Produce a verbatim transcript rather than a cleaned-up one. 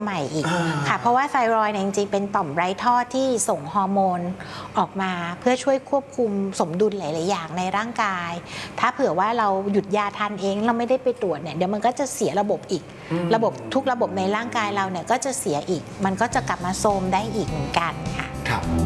ใหม่อีกค่ะเพราะว่าไทรอยด์เนี่ยจริงๆเป็นต่อมไร้ท่อที่ส่งฮอร์โมนออกมาเพื่อช่วยควบคุมสมดุลหลายๆอย่างในร่างกายถ้าเผื่อว่าเราหยุดยาทานเองเราไม่ได้ไปตรวจเนี่ยเดี๋ยวมันก็จะเสียระบบอีกระบบทุกระบบในร่างกายเราเนี่ยก็จะเสียอีกมันก็จะกลับมาโทรมได้อีกเหมือนกันค่ะ